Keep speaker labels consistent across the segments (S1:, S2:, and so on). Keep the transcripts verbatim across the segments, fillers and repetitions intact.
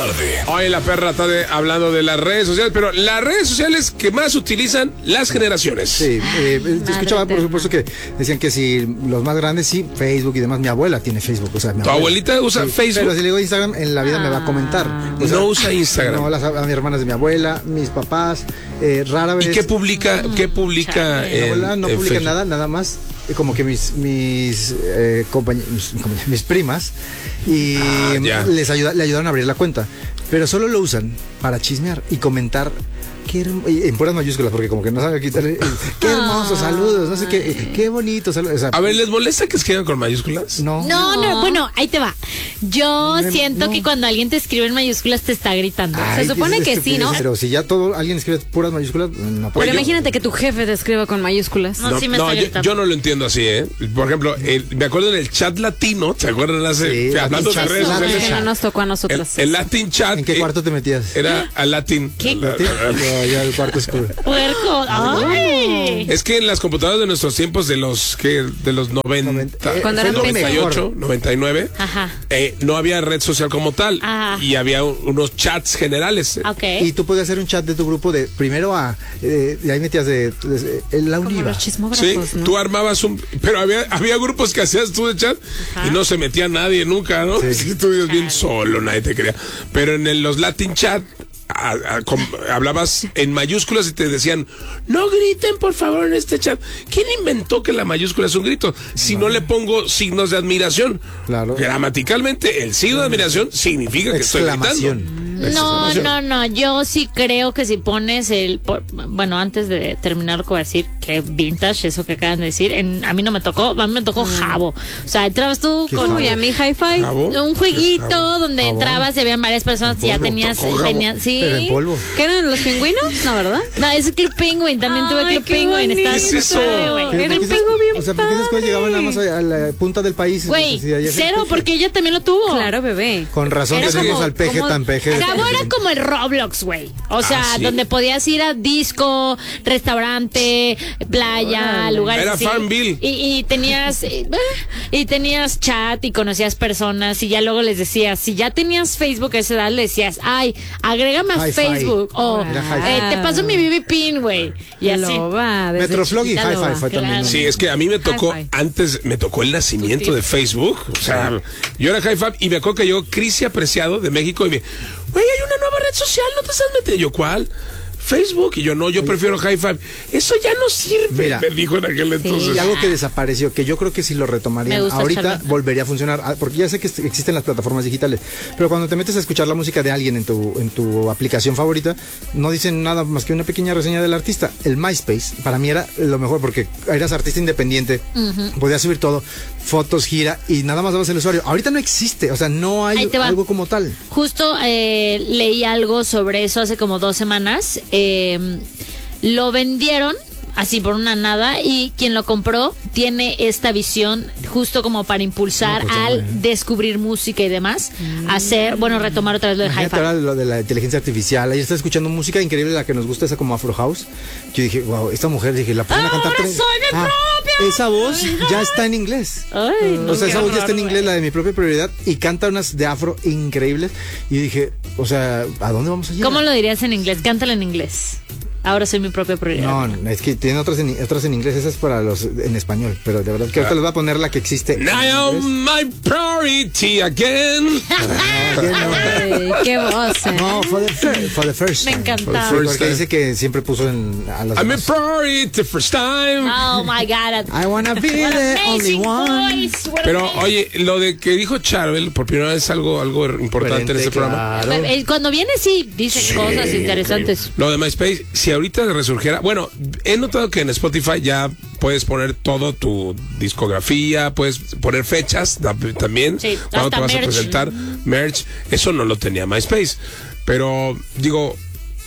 S1: tarde.
S2: Hoy la perra está de, hablando de las redes sociales, pero las redes sociales que más utilizan las generaciones.
S3: Sí, eh, escuchaba por supuesto que decían que si los más grandes sí, Facebook y demás. Mi abuela tiene Facebook, o sea, mi
S2: ¿Tu
S3: abuela,
S2: abuelita usa
S3: sí,
S2: Facebook?
S3: Pero si le digo Instagram, en la vida ah. me va a comentar. O sea,
S2: no usa Instagram.
S3: No, las, a mis hermanas de mi abuela, mis papás, eh, rara vez.
S2: ¿Y qué publica? ¿Qué publica?
S3: Mi abuela no publica
S2: Facebook?
S3: nada, nada más. Como que mis mis, eh, compañ- mis, mis primas y ah, les ayuda, le ayudaron a abrir la cuenta, pero solo lo usan para chismear y comentar. Qué herm- en puras mayúsculas, porque como que no sabe quitarle. Qué hermosos saludos, no sé qué, qué bonitos saludos. O sea,
S2: a ver, ¿les molesta que escriban con mayúsculas?
S4: No. No, no, bueno, ahí te va. Yo
S3: no,
S4: siento
S3: no.
S4: que cuando alguien te escribe en mayúsculas te está gritando.
S3: Ay,
S4: Se supone que sí, ¿no?
S3: Pero si ya todo alguien escribe puras mayúsculas, no puede.
S5: Pero imagínate que tu jefe te escriba con mayúsculas.
S4: No,
S2: No,
S4: sí me
S2: no,
S4: está
S2: yo,
S4: gritando.
S2: yo no lo entiendo así, ¿eh? Por ejemplo, el, me acuerdo en el chat latino, ¿te acuerdan? Hace,
S3: Sí,
S2: hablando de
S3: Latin
S2: redes
S3: chat.
S2: sociales.
S5: Que no nos tocó a
S2: El,
S5: nosotras.
S2: el Latin chat.
S3: ¿En qué
S2: eh,
S3: cuarto te metías?
S2: Era a Latin.
S4: ¿Qué?
S2: La-
S3: ¿Sí? Yo, ya el cuarto oscuro.
S4: Puerco. Ay.
S2: Es que en las computadoras de nuestros tiempos, de los que de los noventa,
S3: Eh,
S5: Cuando eran
S2: noventa y ocho, noventa y nueve,
S4: Ajá.
S2: eh, no había red social como tal.
S4: Ajá.
S2: Y había un- unos chats generales.
S4: Ok.
S3: Y tú podías hacer un chat de tu grupo de primero a. Eh, y ahí metías de. de, de- en la
S5: Como
S3: Univa.
S5: los chismógrafos,
S2: Sí,
S5: ¿no?
S2: tú armabas un... Pero había, había grupos que hacías tú de chat
S4: Ajá.
S2: y no se metía nadie nunca, ¿no?
S3: Sí.
S2: Sí, tú vivías bien solo, nadie te quería. Pero en el- los Latin chat a- a- com- hablabas en mayúsculas y te decían, no griten por favor en este chat. ¿Quién inventó que la mayúscula es un grito? Si no, le pongo signos de admiración.
S3: Claro.
S2: Gramaticalmente, el signo de admiración significa que estoy gritando.
S3: Exclamación.
S4: No, no, no, yo sí creo que si pones el... por- bueno, antes de terminar lo que voy a decir, que vintage, eso que acaban de decir, en, a mí no me tocó, a mí me tocó Jabo. O sea, entrabas tú
S3: ¿Qué
S4: con
S3: Jabo?
S5: Uy, a mi hi-fi.
S2: ¿Jabo?
S4: un jueguito
S2: Jabo.
S4: donde
S3: Jabo.
S4: entrabas y habían varias personas y ya
S2: polvo,
S4: tenías...
S2: tocó Jabo.
S4: tenías sí.
S3: Pero en polvo.
S5: ¿Qué eran los pingüinos? No, ¿verdad?
S4: No, es Club Penguin, también tuve
S5: Ay,
S4: Club
S5: qué
S4: Penguin.
S5: bonito.
S4: Estaba
S2: ¿Qué es eso?
S4: padre, güey.
S3: Pero
S5: Era
S3: ¿por
S5: un
S3: qué esas-
S5: pingo bien
S3: O sea, ¿por qué esas cosas
S5: padre.
S3: llegaban nada más a, a la punta del país?
S4: Güey,
S3: Entonces, ya- ya se-
S4: cero, porque ella también lo tuvo.
S5: Claro, bebé.
S3: Con razón
S4: Era
S3: tenemos
S4: como-
S3: al peje
S4: como-
S3: tan peje.
S4: Jabo era como el Roblox, güey. O sea,
S2: Ah, ¿sí?
S4: donde podías ir a disco, restaurante, playa,
S5: Órale.
S4: lugares
S2: Era
S4: así.
S2: Farmville.
S4: Y, y tenías eh, y tenías chat y conocías personas y ya luego les decías, si ya tenías Facebook a esa edad, le decías, ay, agrégame a
S3: Hi-Fi.
S4: Facebook. O
S3: Era Hi-Fi.
S4: eh, te paso mi B B pin, güey. Y así.
S5: Loba, desde
S3: Metroflog y
S5: chiquita
S3: Hi-Fi
S5: loba.
S3: fue también.
S4: Claro.
S2: Sí, es que a mí me tocó,
S5: Hi-Fi.
S2: antes me tocó el nacimiento de Facebook. O sea, yo era Hi-Fi y me acuerdo que yo, Crisi Apreciado de México, y me, güey, hay una nueva red social, ¿no te estás metiendo? Yo, ¿cuál? Facebook. Y yo, no, yo prefiero Hi-Fi. Eso ya no sirve,
S3: Mira.
S2: me dijo en aquel entonces.
S3: Y algo que desapareció, que yo creo que si lo
S4: Me
S3: retomarían
S4: gusta
S3: ahorita,
S4: Charlotte.
S3: volvería a funcionar, ah, porque ya sé que est- existen las plataformas digitales, pero cuando te metes a escuchar la música de alguien en tu, en tu aplicación favorita, no dicen nada más que una pequeña reseña del artista. El MySpace, para mí era lo mejor, porque eras artista independiente, podías subir todo, fotos, gira, y nada más dabas el usuario. Ahorita no existe, o sea, no
S4: Ahí
S3: hay
S4: te va.
S3: algo como tal.
S4: Justo eh, leí algo sobre eso hace como dos semanas. Eh, lo vendieron así por una nada y quien lo compró tiene esta visión justo como para impulsar
S3: No, pues,
S4: al
S3: hombre.
S4: descubrir música y demás, hacer, bueno, retomar otra vez lo de
S3: Imagínate ahora
S4: Hi-Fi.
S3: lo de la inteligencia artificial. Ayer estaba escuchando música increíble, la que nos gusta, esa como Afro House. Yo dije, wow, esta mujer, dije, la ponen a cantar.
S4: ¡Ahora
S3: tres-
S4: soy mi propia!
S3: Esa voz ya está en inglés.
S4: Ay, no,
S3: O sea,
S4: qué
S3: esa voz ya está en
S4: horror,
S3: inglés,
S4: güey.
S3: la de mi propia prioridad, y canta unas de afro increíbles. Y dije, o sea, ¿a dónde vamos a llegar?
S4: ¿Cómo lo dirías en inglés? Cántalo en inglés. Ahora soy mi propia prioridad.
S3: No, no, es que tiene otras en, otras en inglés, esas para los en español, pero de verdad que ahorita les voy a poner la que existe. en
S2: Now
S3: inglés.
S2: my priority again.
S3: Again, no.
S5: Ay, qué voz, eh.
S3: No, for the, fir- for the first
S4: Me
S3: time.
S4: encantaba.
S3: Sí,
S2: First
S3: porque
S2: time.
S3: dice que siempre puso en, a las
S2: I'm a
S3: demás.
S2: priority first time.
S4: Oh my God.
S3: I wanna be
S4: What
S3: the only
S4: amazing
S3: one.
S4: voice. What
S2: Pero
S4: amazing-
S2: oye, lo de que dijo Charbel por primera vez algo, algo importante en este programa.
S3: Claro.
S4: Eh, Cuando viene sí, dice cosas interesantes.
S2: Lo de MySpace, si ahorita resurgiera, bueno, he notado que en Spotify ya puedes poner todo tu discografía, puedes poner fechas da- también,
S4: Sí,
S2: cuando
S4: hasta
S2: te vas
S4: merch.
S2: a presentar, merch, eso no lo tenía MySpace, pero digo,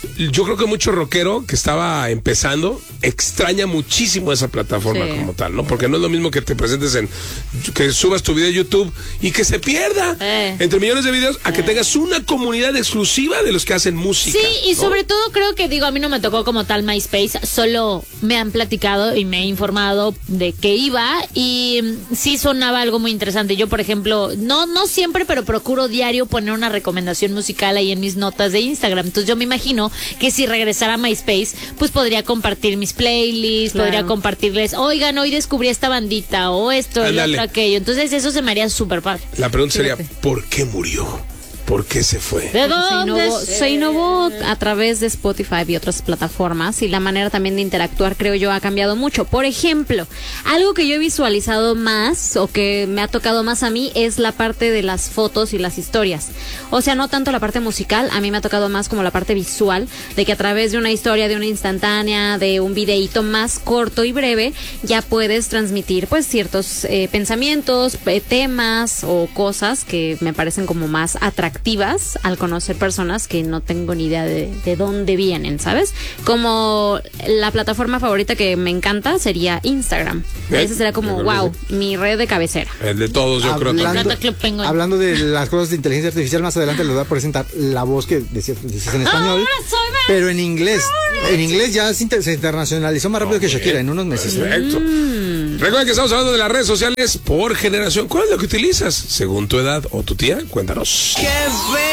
S2: yo creo que mucho rockero que estaba empezando extraña muchísimo esa plataforma
S5: Sí.
S2: como tal, ¿no? Porque no es lo mismo que te presentes en, que subas tu video a YouTube y que se pierda
S4: Eh.
S2: entre millones de videos a que tengas una comunidad exclusiva de los que hacen música.
S4: Sí, y
S2: ¿no?
S4: sobre todo creo que, digo, a mí no me tocó como tal MySpace, solo me han platicado y me he informado de que iba y mm, sí sonaba algo muy interesante. Yo, por ejemplo, no no siempre, pero procuro diario poner una recomendación musical ahí en mis notas de Instagram. Entonces yo me imagino que si regresara a MySpace, pues podría compartir mis playlists,
S5: Claro.
S4: podría compartirles, oigan, hoy descubrí esta bandita o esto, el
S2: Ándale.
S4: otro, aquello. Entonces eso se me haría súper padre.
S2: La pregunta sería,
S5: Fíjate.
S2: ¿por qué murió? ¿Por qué se fue?
S4: ¿De
S5: Se
S4: dónde?
S5: innovó,
S4: es?
S5: se innovó a través de Spotify y otras plataformas y la manera también de interactuar, creo yo, ha cambiado mucho. Por ejemplo, algo que yo he visualizado más o que me ha tocado más a mí es la parte de las fotos y las historias. O sea, no tanto la parte musical, a mí me ha tocado más como la parte visual, de que a través de una historia, de una instantánea, de un videíto más corto y breve, ya puedes transmitir pues ciertos eh, pensamientos, eh, temas o cosas que me parecen como más atractivas al conocer personas que no tengo ni idea de, de dónde vienen, ¿sabes? Como la plataforma favorita que me encanta sería Instagram.
S2: ¿Eh?
S5: Esa será como,
S2: Yo creo que
S5: wow,
S2: sí.
S5: mi red de cabecera.
S2: El de todos, yo creo también.
S4: Hablando- Club Penguin.
S3: hablando de las cosas de inteligencia artificial, más adelante les voy a presentar la voz que decías, decías en español,
S4: Ahora soy Beth.
S3: pero en inglés. En inglés ya se, inter- se internacionalizó más rápido que Shakira en unos meses.
S2: Perfecto. Recuerda que estamos hablando de las redes sociales por generación. ¿Cuál es lo que utilizas? Según tu edad o tu tía, cuéntanos.
S1: ¡Qué feo!